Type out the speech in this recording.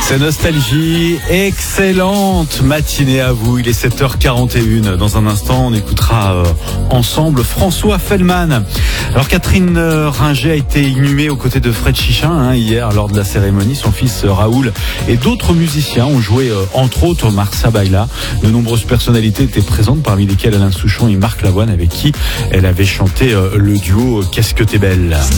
C'est Nostalgie, excellente matinée à vous, il est 7h41. Dans un instant, on écoutera ensemble François Fellman. Alors Catherine Ringer a été inhumée aux côtés de Fred Chichin hier lors de la cérémonie. Son fils Raoul et d'autres musiciens ont joué entre autres Marsa Baila. De nombreuses personnalités étaient présentes, parmi lesquelles Alain Souchon et Marc Lavoine, avec qui elle avait chanté le duo Qu'est-ce que t'es belle.